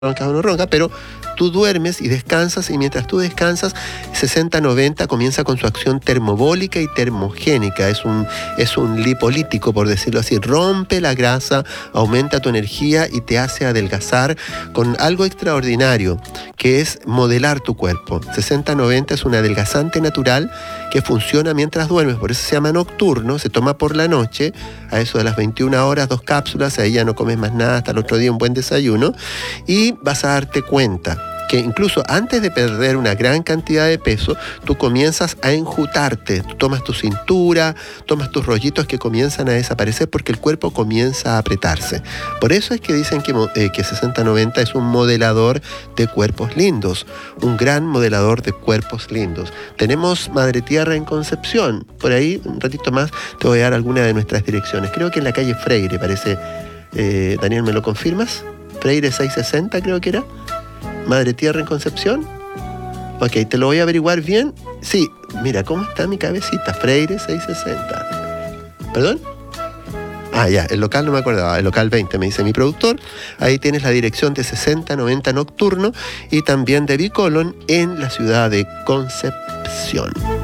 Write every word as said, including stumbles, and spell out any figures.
roncas o no roncas, pero tú duermes y descansas, y mientras tú descansas, sesenta noventa comienza con su acción termobólica y termogénica. Es un, es un lipolítico, por decirlo así. Rompe la grasa, aumenta tu energía y te hace adelgazar con algo extraordinario, que es modelar tu cuerpo. sesenta noventa es un adelgazante natural que funciona mientras duermes, por eso se llama nocturno, se toma por la noche, a eso de las veintiuna horas, dos cápsulas, ahí ya no comes más nada, hasta el otro día un buen desayuno, y vas a darte cuenta que incluso antes de perder una gran cantidad de peso, tú comienzas a enjutarte, tú tomas tu cintura, tomas tus rollitos que comienzan a desaparecer porque el cuerpo comienza a apretarse. Por eso es que dicen que, eh, que sesenta noventa es un modelador de cuerpos lindos, un gran modelador de cuerpos lindos. Tenemos Madre Tierra en Concepción, por ahí un ratito más te voy a dar alguna de nuestras direcciones. Creo que en la calle Freire, parece, eh, Daniel, ¿me lo confirmas? Freire seiscientos sesenta creo que era. Madre Tierra en Concepción. Ok, te lo voy a averiguar bien. Sí, mira cómo está mi cabecita. Freire seiscientos sesenta. ¿Perdón? Ah, ya, el local no me acordaba. El local veinte, me dice mi productor. Ahí tienes la dirección de sesenta noventa Nocturno y también de Bicolon en la ciudad de Concepción.